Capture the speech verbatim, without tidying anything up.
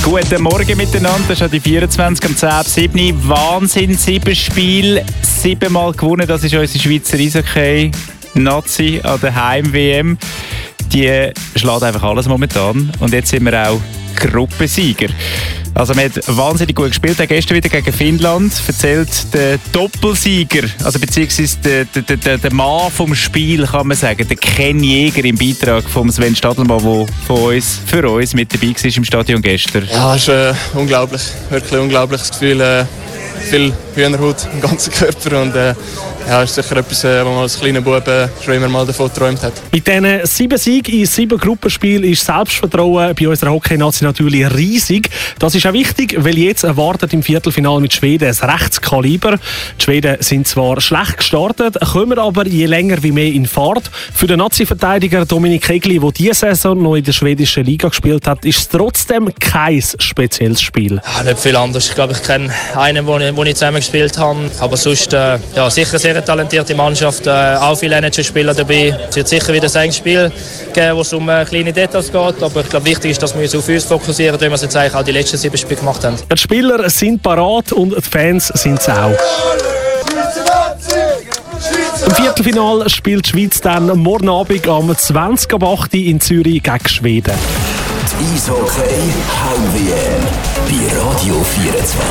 Guten Morgen miteinander, das ist die vierundzwanzig am zehn ab sieben. Wahnsinn, sieben Spiele, siebenmal gewonnen. Das ist unsere Schweizer Eishockey-Nazi an der Heim-W M. Die schlägt einfach alles momentan. Und jetzt sind wir auch Gruppensieger. Also man hat wahnsinnig gut gespielt, auch gestern wieder gegen Finnland. Erzählt der Doppelsieger, also beziehungsweise der, der, der, der Mann vom Spiel, kann man sagen, der Ken Jäger im Beitrag von Sven Stadelmann, der von uns, für uns mit dabei war im Stadion gestern. Ja, es ist äh, unglaublich, wirklich ein unglaubliches Gefühl. Äh, viel Hühnerhaut im ganzen Körper und äh, ja, ist sicher etwas, äh, was man als kleiner Bub äh, schon immer mal davon geträumt hat. Mit diesen sieben Siegen in sieben Gruppenspielen ist Selbstvertrauen bei unserer Hockey-Nazi natürlich riesig. Das ist auch wichtig, weil jetzt erwartet im Viertelfinale mit Schweden ein Rechtskaliber. Die Schweden sind zwar schlecht gestartet, kommen aber je länger wie mehr in Fahrt. Für den Nazi-Verteidiger Dominik Egli, der diese Saison noch in der schwedischen Liga gespielt hat, ist es trotzdem kein spezielles Spiel. Ja, nicht viel anders. Ich glaube, ich kenne einen, wo ich, wo ich zusammen gespielt habe. Aber sonst äh, ja, sicher sehr talentierte Mannschaft, äh, auch viele N H L-Spieler dabei. Es wird sicher wieder ein Spiel geben, wo es um äh, kleine Details geht. Aber ich glaube, wichtig ist, dass wir uns auf uns fokussieren, wie wir es jetzt eigentlich auch die letzten sieben Spiele gemacht haben. Die Spieler sind parat und die Fans sind es auch. Im Viertelfinale spielt die Schweiz dann morgen Abend am zwanzig ab acht in Zürich gegen Schweden. Die Eishockey Heim-W M bei Radio vierundzwanzig.